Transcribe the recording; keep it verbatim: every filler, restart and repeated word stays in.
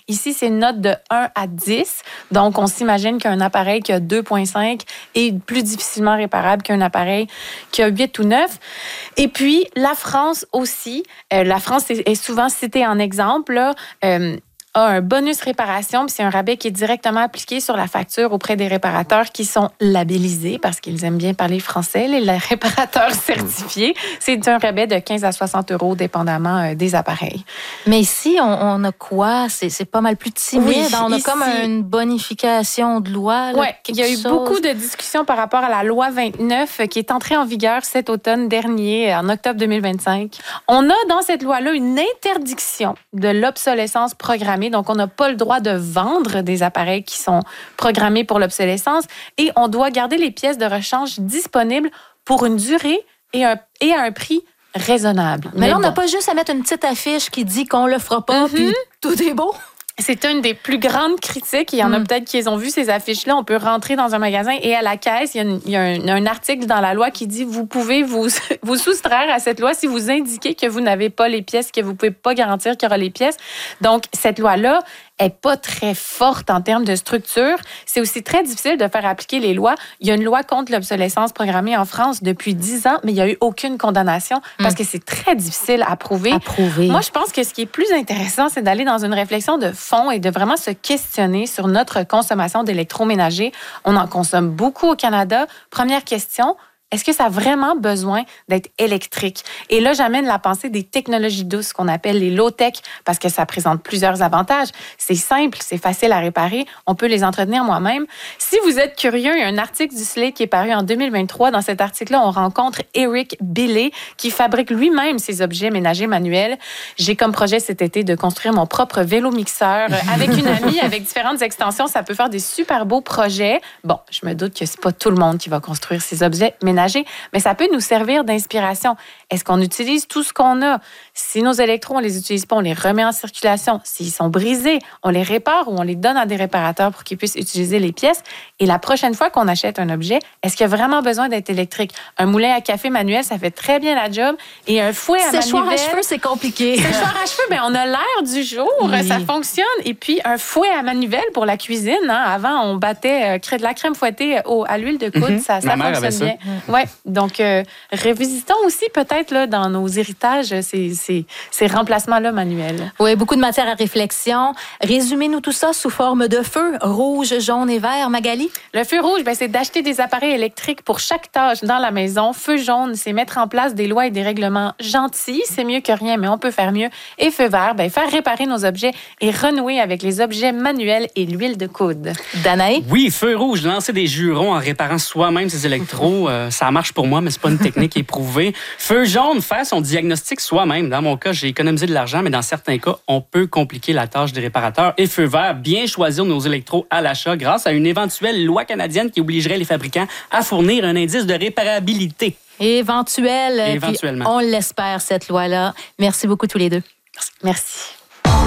Ici, c'est une note de un à dix. Donc, on s'imagine qu'un appareil qui a deux virgule cinq est plus difficilement réparable qu'un appareil qui a huit ou neuf. Et puis, la France aussi. Euh, la France est, est souvent citée en exemple, là. Euh, a un bonus réparation, puis c'est un rabais qui est directement appliqué sur la facture auprès des réparateurs qui sont labellisés, parce qu'ils aiment bien parler français, les réparateurs certifiés. C'est un rabais de quinze à soixante euros, dépendamment des appareils. Mais ici, on, on a quoi? C'est, c'est pas mal plus timide. Oui, on a ici, comme une bonification de loi. Oui, il y a eu chose. beaucoup de discussions par rapport à la loi vingt-neuf qui est entrée en vigueur cet automne dernier, en octobre deux mille vingt-cinq. On a dans cette loi-là une interdiction de l'obsolescence programmée. Donc, on n'a pas le droit de vendre des appareils qui sont programmés pour l'obsolescence et on doit garder les pièces de rechange disponibles pour une durée et, un, et à un prix raisonnable. Mais, Mais là, bon. on n'a pas juste à mettre une petite affiche qui dit qu'on le fera pas, mm-hmm. puis tout est beau. C'est une des plus grandes critiques. Il y en a mm. peut-être qui ont vu ces affiches-là. On peut rentrer dans un magasin et à la caisse, il y a, une, il y a un, un article dans la loi qui dit vous pouvez vous, vous soustraire à cette loi si vous indiquez que vous n'avez pas les pièces, que vous ne pouvez pas garantir qu'il y aura les pièces. Donc, cette loi-là n'est pas très forte en termes de structure. C'est aussi très difficile de faire appliquer les lois. Il y a une loi contre l'obsolescence programmée en France depuis dix ans, mais il n'y a eu aucune condamnation parce mm. que c'est très difficile à prouver. À prouver. Moi, je pense que ce qui est plus intéressant, c'est d'aller dans une réflexion de fond et de vraiment se questionner sur notre consommation d'électroménager. On en consomme beaucoup au Canada. Première question, est-ce que ça a vraiment besoin d'être électrique? Et là, j'amène la pensée des technologies douces qu'on appelle les low-tech parce que ça présente plusieurs avantages. C'est simple, c'est facile à réparer, on peut les entretenir moi-même. Si vous êtes curieux, il y a un article du Slate qui est paru en deux mille vingt-trois. Dans cet article-là, on rencontre Eric Billet qui fabrique lui-même ses objets ménagers manuels. J'ai comme projet cet été de construire mon propre vélo-mixeur avec une amie, avec différentes extensions. Ça peut faire des super beaux projets. Bon, je me doute que c'est pas tout le monde qui va construire ces objets ménagers, mais ça peut nous servir d'inspiration. Est-ce qu'on utilise tout ce qu'on a? Si nos électros, on les utilise pas, on les remet en circulation. S'ils sont brisés, on les répare ou on les donne à des réparateurs pour qu'ils puissent utiliser les pièces. Et la prochaine fois qu'on achète un objet, est-ce qu'il y a vraiment besoin d'être électrique? Un moulin à café manuel, ça fait très bien la job. Et un fouet à Séchoir manivelle... à cheveux, c'est compliqué. Séchoir à cheveux, bien, on a l'air du jour, oui. Ça fonctionne. Et puis, un fouet à manivelle pour la cuisine. Hein. Avant, on battait euh, de la crème fouettée au, à l'huile de coude. Mm-hmm. Ça, ça fonctionne bien. Mm-hmm. Ouais. Donc, euh, révisitons aussi peut-être là, dans nos héritages ces, ces, ces remplacements-là manuels. Oui, beaucoup de matière à réflexion. Résumez-nous tout ça sous forme de feu, rouge, jaune et vert. Magali? Le feu rouge, bien, c'est d'acheter des appareils électriques pour chaque tâche dans la maison. Feu jaune, c'est mettre en place des lois et des règlements gentils. C'est mieux que rien, mais on peut faire mieux. Et feu vert, bien, faire réparer nos objets et renouer avec les objets manuels et l'huile de coude. Danae? Oui, feu rouge, lancer des jurons en réparant soi-même ses électros. euh, ça marche pour moi, mais c'est pas une technique éprouvée. Feu jaune, faire son diagnostic soi-même. Dans mon cas, j'ai économisé de l'argent, mais dans certains cas, on peut compliquer la tâche des réparateurs. Et feu vert, bien choisir nos électros à l'achat grâce à une éventuelle loi canadienne qui obligerait les fabricants à fournir un indice de réparabilité. Éventuel. Éventuellement. On l'espère, cette loi-là. Merci beaucoup tous les deux. Merci. Merci.